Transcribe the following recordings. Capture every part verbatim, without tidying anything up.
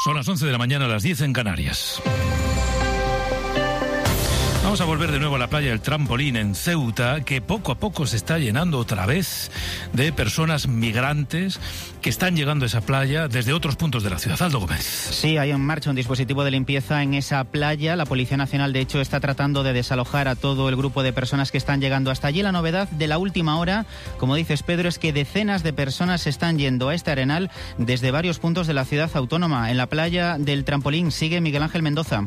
Son las once de la mañana, a las diez en Canarias. Vamos a volver de nuevo a la playa del Trampolín en Ceuta, que poco a poco se está llenando otra vez de personas migrantes que están llegando a esa playa desde otros puntos de la ciudad. Aldo Gómez. Sí, hay en marcha un dispositivo de limpieza en esa playa. La Policía Nacional, de hecho, está tratando de desalojar a todo el grupo de personas que están llegando hasta allí. La novedad de la última hora, como dices, Pedro, es que decenas de personas están yendo a este arenal desde varios puntos de la ciudad autónoma. En la playa del Trampolín sigue Miguel Ángel Mendoza.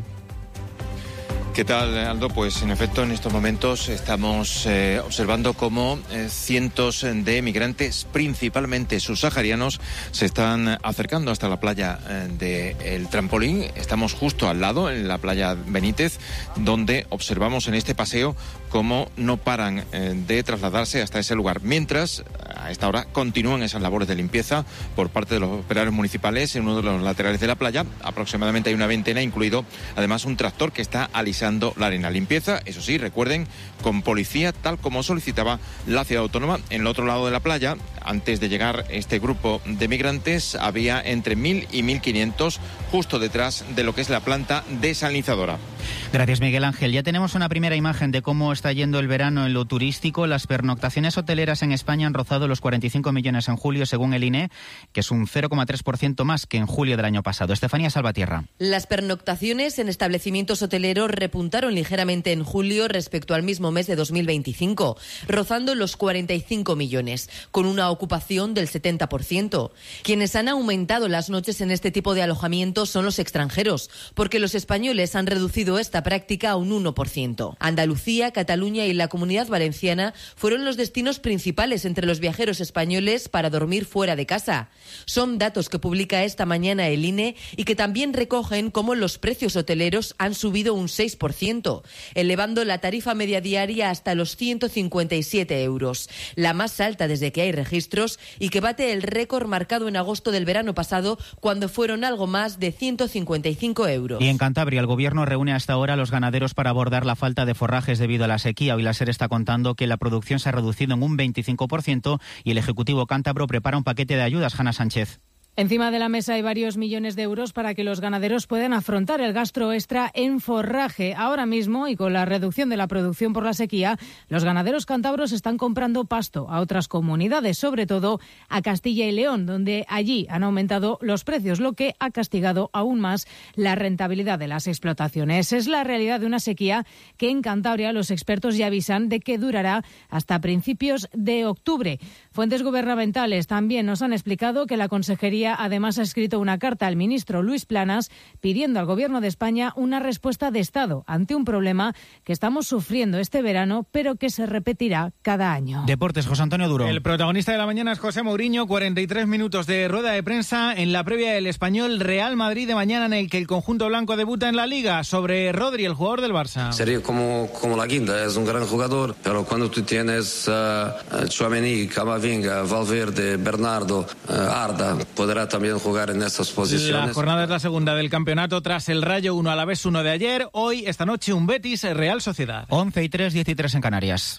¿Qué tal, Aldo? Pues en efecto en estos momentos estamos eh, observando cómo eh, cientos de migrantes, principalmente subsaharianos, se están acercando hasta la playa eh, del Trampolín. Estamos justo al lado, en la playa Benítez, donde observamos en este paseo cómo no paran eh, de trasladarse hasta ese lugar. Mientras, a esta hora, continúan esas labores de limpieza por parte de los operarios municipales en uno de los laterales de la playa. Aproximadamente hay una veintena, incluido además un tractor que está alisando la arena. Limpieza, eso sí, recuerden, con policía, tal como solicitaba la ciudad autónoma. En el otro lado de la playa, antes de llegar este grupo de migrantes, había entre mil y mil quinientos justo detrás de lo que es la planta desalinizadora. Gracias, Miguel Ángel. Ya tenemos una primera imagen de cómo está yendo el verano en lo turístico. Las pernoctaciones hoteleras en España han rozado los cuarenta y cinco millones en julio, según el I N E, que es un cero coma tres por ciento más que en julio del año pasado. Estefanía Salvatierra. Las pernoctaciones en establecimientos hoteleros repuntaron ligeramente en julio respecto al mismo mes de dos mil veinticinco, rozando los cuarenta y cinco millones, con una ocupación del setenta por ciento. Quienes han aumentado las noches en este tipo de alojamientos son los extranjeros, porque los españoles han reducido esta práctica a un uno por ciento. Andalucía, Cataluña y la Comunidad Valenciana fueron los destinos principales entre los viajeros españoles para dormir fuera de casa. Son datos que publica esta mañana el I N E y que también recogen cómo los precios hoteleros han subido un seis por ciento, elevando la tarifa media diaria hasta los ciento cincuenta y siete euros, la más alta desde que hay registros y que bate el récord marcado en agosto del verano pasado, cuando fueron algo más de ciento cincuenta y cinco euros. Y en Cantabria, el gobierno reúne hasta ahora a los ganaderos para abordar la falta de forrajes debido a la sequía. Hoy la SER está contando que la producción se ha reducido en un veinticinco por ciento y el Ejecutivo cántabro prepara un paquete de ayudas. Hanna Sánchez. Encima de la mesa hay varios millones de euros para que los ganaderos puedan afrontar el gasto extra en forraje. Ahora mismo, y con la reducción de la producción por la sequía, los ganaderos cántabros están comprando pasto a otras comunidades, sobre todo a Castilla y León, donde allí han aumentado los precios, lo que ha castigado aún más la rentabilidad de las explotaciones. Es la realidad de una sequía que en Cantabria los expertos ya avisan de que durará hasta principios de octubre. Fuentes gubernamentales también nos han explicado que la Consejería además ha escrito una carta al ministro Luis Planas pidiendo al Gobierno de España una respuesta de Estado ante un problema que estamos sufriendo este verano, pero que se repetirá cada año. Deportes, José Antonio Duro. El protagonista de la mañana es José Mourinho, cuarenta y tres minutos de rueda de prensa en la previa del Español Real Madrid de mañana, en el que el conjunto blanco debuta en la Liga. Sobre Rodri, el jugador del Barça. Sería como, como la quinta, es un gran jugador, pero cuando tú tienes uh, Tchouaméni, Camavinga, Valverde, Bernardo, uh, Arda, poder también jugar en estas posiciones. La jornada es la segunda del campeonato tras el Rayo uno Alavés uno de ayer. Hoy, esta noche, un Betis Real Sociedad. once y tres, diez y tres en Canarias.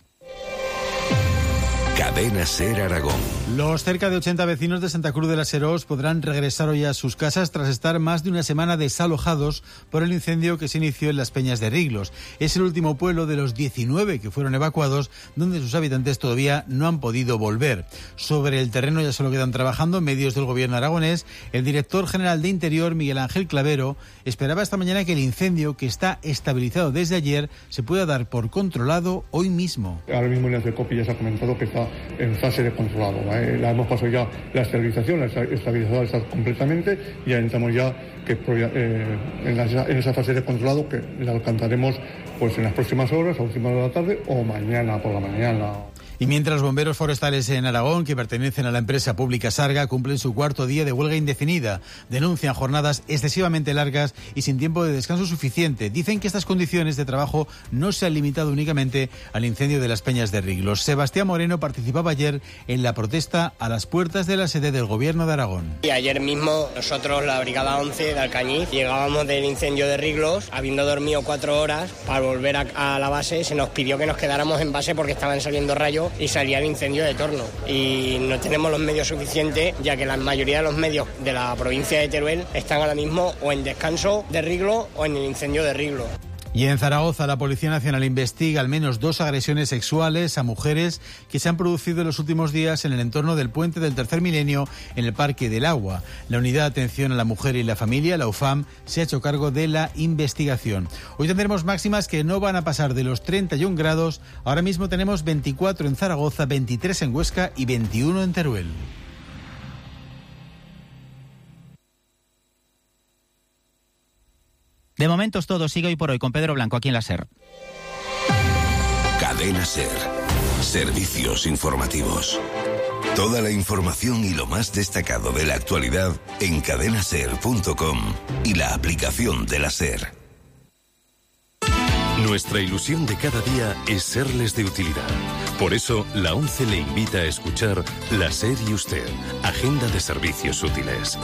Cadena SER Aragón. Los cerca de ochenta vecinos de Santa Cruz de la Serós podrán regresar hoy a sus casas tras estar más de una semana desalojados por el incendio que se inició en las Peñas de Riglos. Es el último pueblo de los diecinueve que fueron evacuados, donde sus habitantes todavía no han podido volver. Sobre el terreno ya solo quedan trabajando medios del gobierno aragonés. El director general de Interior, Miguel Ángel Clavero, esperaba esta mañana que el incendio, que está estabilizado desde ayer, se pueda dar por controlado hoy mismo. Ahora mismo en el CECOPI ya se ha comentado que está en fase de controlado, ¿vale? La hemos pasado ya la estabilización, la estabilizadora está completamente, y ya entramos ya que eh, en, la, en esa fase de controlado que la alcanzaremos pues en las próximas horas, a última hora de la tarde o mañana por la mañana. Y mientras los bomberos forestales en Aragón, que pertenecen a la empresa pública Sarga, cumplen su cuarto día de huelga indefinida, denuncian jornadas excesivamente largas y sin tiempo de descanso suficiente. Dicen que estas condiciones de trabajo no se han limitado únicamente al incendio de las Peñas de Riglos. Sebastián Moreno participaba ayer en la protesta a las puertas de la sede del Gobierno de Aragón. Y ayer mismo nosotros, la Brigada once de Alcañiz, llegábamos del incendio de Riglos, habiendo dormido cuatro horas, para volver a, a la base se nos pidió que nos quedáramos en base porque estaban saliendo rayos descanso y salía el incendio de Torno. Y no tenemos los medios suficientes, ya que la mayoría de los medios de la provincia de Teruel están ahora mismo o en descanso de Riglo o en el incendio de Riglo. Y en Zaragoza, la Policía Nacional investiga al menos dos agresiones sexuales a mujeres que se han producido en los últimos días en el entorno del Puente del Tercer Milenio en el Parque del Agua. La Unidad de Atención a la Mujer y la Familia, la U F A M, se ha hecho cargo de la investigación. Hoy tendremos máximas que no van a pasar de los treinta y un grados. Ahora mismo tenemos veinticuatro en Zaragoza, veintitrés en Huesca y veintiuno en Teruel. De momento es todo. Sigue hoy por hoy con Pedro Blanco aquí en la SER. Cadena SER. Servicios informativos. Toda la información y lo más destacado de la actualidad en cadena ser punto com y la aplicación de la SER. Nuestra ilusión de cada día es serles de utilidad. Por eso, la ONCE le invita a escuchar La SER y Usted, Agenda de Servicios Útiles.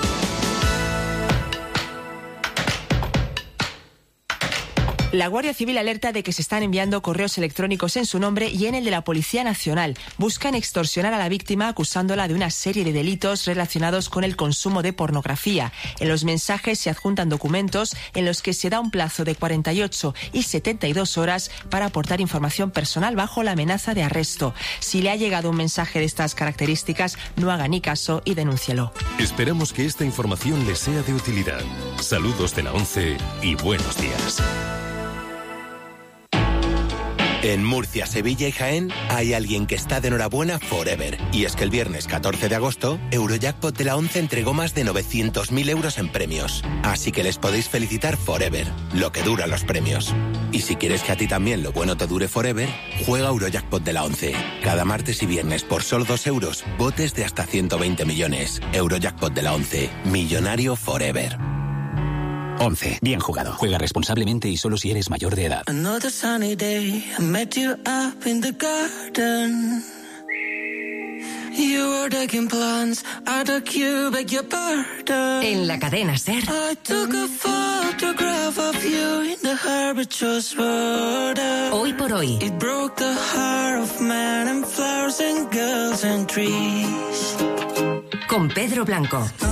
La Guardia Civil alerta de que se están enviando correos electrónicos en su nombre y en el de la Policía Nacional. Buscan extorsionar a la víctima acusándola de una serie de delitos relacionados con el consumo de pornografía. En los mensajes se adjuntan documentos en los que se da un plazo de cuarenta y ocho y setenta y dos horas para aportar información personal bajo la amenaza de arresto. Si le ha llegado un mensaje de estas características, no haga ni caso y denúncielo. Esperamos que esta información le sea de utilidad. Saludos de la ONCE y buenos días. En Murcia, Sevilla y Jaén hay alguien que está de enhorabuena forever. Y es que el viernes catorce de agosto, Eurojackpot de la ONCE entregó más de novecientos mil euros en premios. Así que les podéis felicitar forever, lo que dura los premios. Y si quieres que a ti también lo bueno te dure forever, juega Eurojackpot de la ONCE. Cada martes y viernes por solo dos euros, botes de hasta ciento veinte millones. Eurojackpot de la ONCE, millonario forever. once. Bien jugado. Juega responsablemente y solo si eres mayor de edad. Another sunny day, I met you up in the garden. You were taking plans at a cube, beg your pardon. En la cadena SER. I took a photograph of you in the Herbaceous border. Hoy por hoy. It broke the heart of man and flowers and girls and trees. Con Pedro Blanco.